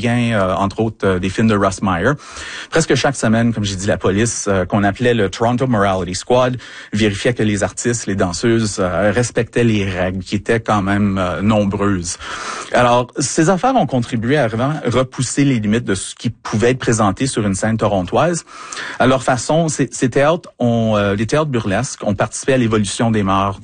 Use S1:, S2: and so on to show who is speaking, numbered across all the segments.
S1: vient, entre autres, des films de Russ Meyer. Presque chaque semaine, comme j'ai dit, la police, qu'on appelait le Toronto Morality Squad, vérifiait que les artistes, les danseuses respectaient les règles, qui étaient quand même nombreuses. Alors, ces affaires ont contribué à vraiment repousser les limites de ce qui pouvait être présenté sur une scène torontoise. À leur façon, les théâtres burlesques ont participé à l'évolution des mœurs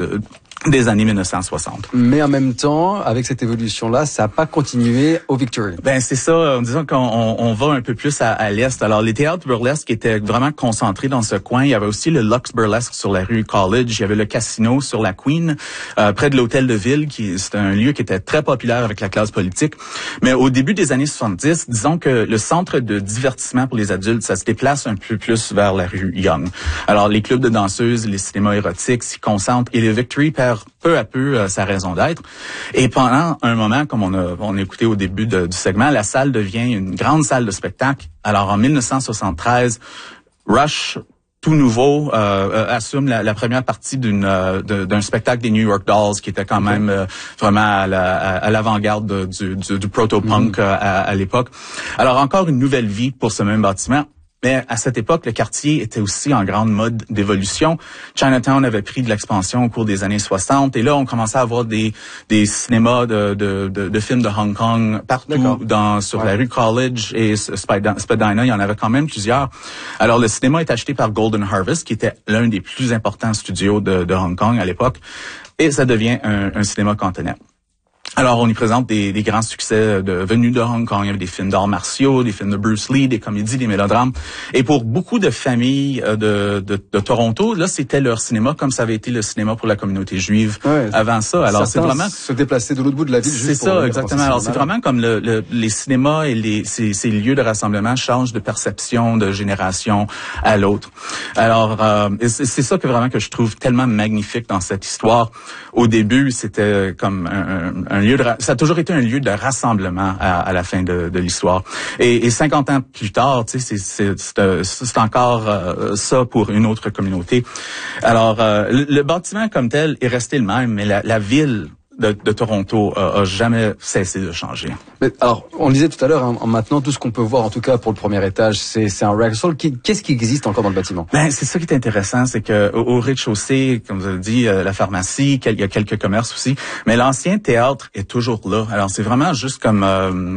S1: des années 1960.
S2: Mais en même temps, avec cette évolution-là, ça n'a pas continué au Victory.
S1: Ben c'est ça, disons qu'on va un peu plus à l'est. Alors les théâtres burlesques étaient vraiment concentrés dans ce coin. Il y avait aussi le Lux Burlesque sur la rue College. Il y avait le Casino sur la Queen, près de l'hôtel de ville, c'est un lieu qui était très populaire avec la classe politique. Mais au début des années 70, disons que le centre de divertissement pour les adultes, ça se déplace un peu plus vers la rue Yonge. Alors les clubs de danseuses, les cinémas érotiques s'y concentrent et le Victory perd peu à peu sa raison d'être. Et pendant un moment, comme on a écouté au début du segment, la salle devient une grande salle de spectacle. Alors en 1973, Rush, tout nouveau, assume la première partie d'un spectacle des New York Dolls qui était quand même vraiment à l'avant-garde du proto-punk à l'époque. Alors encore une nouvelle vie pour ce même bâtiment. Mais à cette époque, le quartier était aussi en grande mode d'évolution. Chinatown avait pris de l'expansion au cours des années 60 et là, on commençait à avoir des cinémas de films de Hong Kong partout sur la rue College et Spadina. Il y en avait quand même plusieurs. Alors, le cinéma est acheté par Golden Harvest, qui était l'un des plus importants studios de Hong Kong à l'époque, et ça devient un cinéma cantonais. Alors, on y présente des grands succès venus de Hong Kong. Il y avait des films d'arts martiaux, des films de Bruce Lee, des comédies, des mélodrames. Et pour beaucoup de familles de Toronto, là, c'était leur cinéma, comme ça avait été le cinéma pour la communauté juive avant ça. Alors, c'est vraiment
S2: se déplacer de l'autre bout de la ville.
S1: C'est ça, exactement. Alors, c'est vraiment comme les cinémas et ces lieux de rassemblement changent de perception de génération à l'autre. Alors, c'est ça que je trouve tellement magnifique dans cette histoire. Au début, c'était comme un lieu ça a toujours été un lieu de rassemblement à la fin de l'histoire. Et 50 ans plus tard, tu sais, c'est encore ça pour une autre communauté. Alors, le bâtiment comme tel est resté le même, mais la ville de Toronto a jamais cessé de changer.
S2: Mais alors, on le disait tout à l'heure, maintenant, tout ce qu'on peut voir, en tout cas pour le premier étage, c'est un rehearsal. Qu'est-ce qui existe encore dans le bâtiment?
S1: Ben, c'est ça qui est intéressant, c'est que au rez-de-chaussée, comme vous avez dit, la pharmacie, il y a quelques commerces aussi, mais l'ancien théâtre est toujours là. Alors, c'est vraiment juste comme,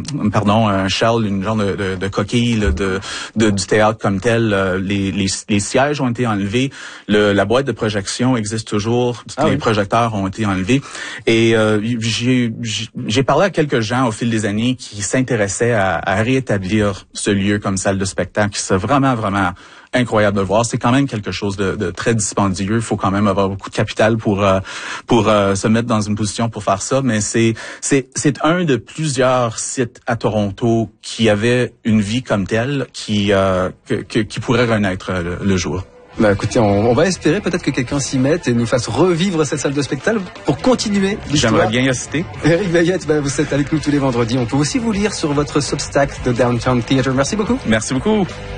S1: un shell, une genre de coquille là, du théâtre comme tel. Les sièges ont été enlevés, la boîte de projection existe toujours, les projecteurs ont été enlevés, et j'ai parlé à quelques gens au fil des années qui s'intéressaient à rétablir ce lieu comme salle de spectacle. C'est vraiment, vraiment incroyable de voir. C'est quand même quelque chose de très dispendieux. Il faut quand même avoir beaucoup de capital pour se mettre dans une position pour faire ça. Mais c'est un de plusieurs sites à Toronto qui avait une vie comme telle qui pourrait renaître le jour.
S2: Bah écoutez, on va espérer peut-être que quelqu'un s'y mette et nous fasse revivre cette salle de spectacle pour continuer l'histoire.
S1: J'aimerais bien y assister.
S2: Eric Bayet, vous êtes avec nous tous les vendredis. On peut aussi vous lire sur votre Substack de Downtown Theatre. Merci beaucoup.
S1: Merci beaucoup.